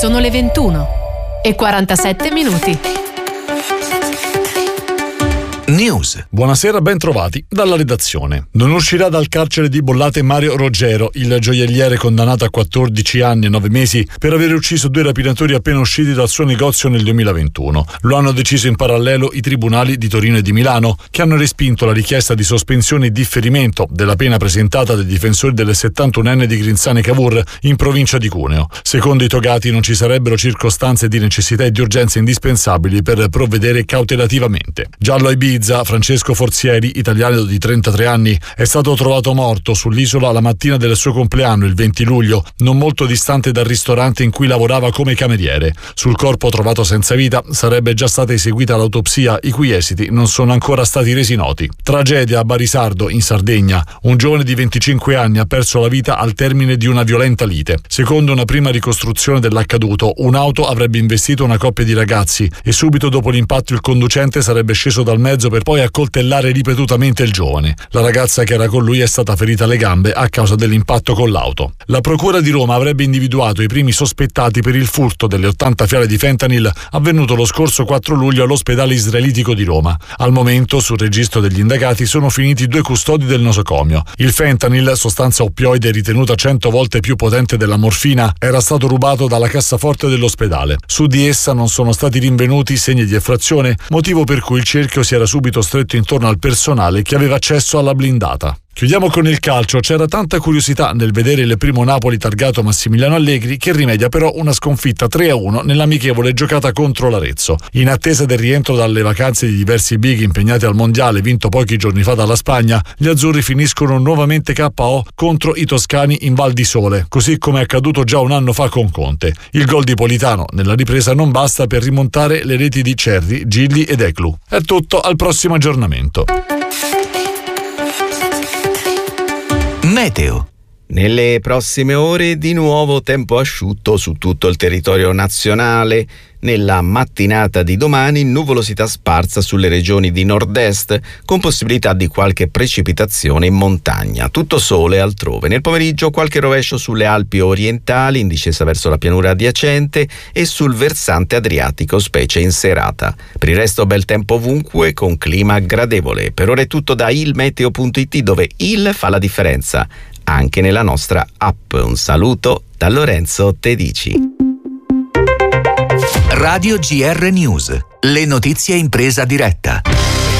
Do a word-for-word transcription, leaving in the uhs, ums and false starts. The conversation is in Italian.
Sono le ventuno e quarantasette minuti. News. Buonasera, ben trovati dalla redazione. Non uscirà dal carcere di Bollate Mario Roggero, il gioielliere condannato a quattordici anni e nove mesi per aver ucciso due rapinatori appena usciti dal suo negozio nel duemilaventuno. Lo hanno deciso in parallelo i tribunali di Torino e di Milano, che hanno respinto la richiesta di sospensione e differimento della pena presentata dai difensori del settantunenne di Grinzane Cavour in provincia di Cuneo. Secondo i togati non ci sarebbero circostanze di necessità e di urgenza indispensabili per provvedere cautelativamente. Giallo ai Ibiza, Francesco Forzieri, italiano di trentatré anni, è stato trovato morto sull'isola la mattina del suo compleanno, il venti luglio, non molto distante dal ristorante in cui lavorava come cameriere. Sul corpo trovato senza vita sarebbe già stata eseguita l'autopsia, i cui esiti non sono ancora stati resi noti. Tragedia a Barisardo, in Sardegna. Un giovane di venticinque anni ha perso la vita al termine di una violenta lite. Secondo una prima ricostruzione dell'accaduto, un'auto avrebbe investito una coppia di ragazzi e subito dopo l'impatto il conducente sarebbe sceso dal mezzo per poi accoltellare ripetutamente il giovane. La ragazza che era con lui è stata ferita alle gambe a causa dell'impatto con l'auto. La procura di Roma avrebbe individuato i primi sospettati per il furto delle ottanta fiale di fentanyl avvenuto lo scorso quattro luglio all'ospedale israelitico di Roma. Al momento, sul registro degli indagati, sono finiti due custodi del nosocomio. Il fentanyl, sostanza oppioide ritenuta cento volte più potente della morfina, era stato rubato dalla cassaforte dell'ospedale. Su di essa non sono stati rinvenuti segni di effrazione, motivo per cui il cerchio si era subito stretto intorno al personale che aveva accesso alla blindata. Chiudiamo con il calcio. C'era tanta curiosità nel vedere il primo Napoli targato Massimiliano Allegri, che rimedia però una sconfitta tre a uno nell'amichevole giocata contro l'Arezzo. In attesa del rientro dalle vacanze di diversi big impegnati al mondiale vinto pochi giorni fa dalla Spagna, gli azzurri finiscono nuovamente K O contro i toscani in Val di Sole, così come è accaduto già un anno fa con Conte. Il gol di Politano nella ripresa non basta per rimontare le reti di Cerri, Gilli ed Eclu. È tutto, al prossimo aggiornamento. Meteo. Nelle prossime ore di nuovo tempo asciutto su tutto il territorio nazionale. Nella mattinata di domani nuvolosità sparsa sulle regioni di nord-est con possibilità di qualche precipitazione in montagna. Tutto sole altrove. Nel pomeriggio qualche rovescio sulle Alpi orientali in discesa verso la pianura adiacente e sul versante adriatico, specie in serata. Per il resto bel tempo ovunque con clima gradevole. Per ora è tutto da il meteo punto it, dove il fa la differenza anche nella nostra app. Un saluto da Lorenzo Tedici. Radio G R News, le notizie in presa diretta.